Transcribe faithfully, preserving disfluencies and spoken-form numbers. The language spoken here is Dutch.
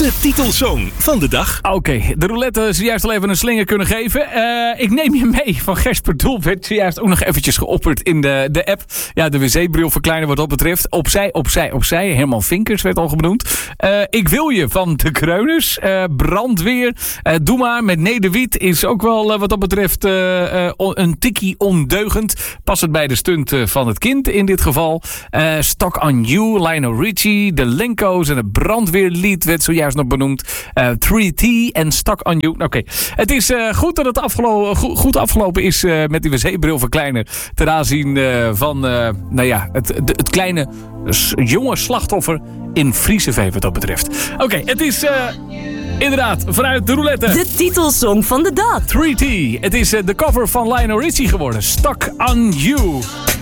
De titelsong van de dag. Oké, okay, de roulette is juist al even een slinger kunnen geven. Uh, ik neem je mee van Gesper Doel. Werd zojuist ook nog eventjes geopperd in de, de app. Ja, de wc-bril verkleinen wat dat betreft. Opzij, opzij, opzij. Herman Vinkers werd al genoemd. Uh, ik wil je van de Kreuners. Uh, brandweer. Uh, Doe maar met Nederwiet is ook wel uh, wat dat betreft uh, uh, een tikkie ondeugend. Past het bij de stunt uh, van het kind in dit geval. Uh, Stock on You, Lionel Richie, de Lenko's en het brandweerlied werd zojuist nog benoemd. Uh, drie T en Stock on You. Oké, okay. Het is uh, goed dat het afgelo- go- goed afgelopen is uh, met die wc-bril verkleiner. Ten aanzien uh, van uh, nou ja, het, de, het kleine s- jonge slachtoffer in Frieseveen wat dat betreft. Oké, okay, het is... Uh, Inderdaad, vanuit de roulette. De titelsong van de dag. drie T. Het is uh, de cover van Lionel Richie geworden. Stuck on You.